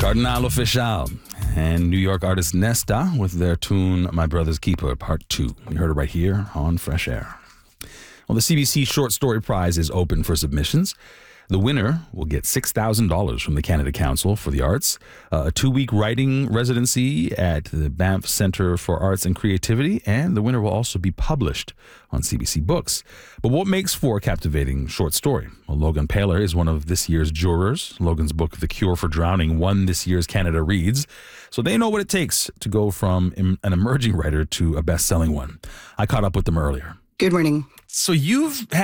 Cardinal Official and New York artist Nesta with their tune My Brother's Keeper Part 2. You heard it right here on Fresh Air. Well, the CBC Short Story Prize is open for submissions. The winner will get $6,000 from the Canada Council for the Arts, a 2-week writing residency at the Banff Centre for Arts and Creativity, and the winner will also be published on CBC Books. But what makes for a captivating short story? Well, Logan Paylor is one of this year's jurors. Logan's book, The Cure for Drowning, won this year's Canada Reads, so they know what it takes to go from an emerging writer to a best-selling one. I caught up with them earlier. Good morning. So you've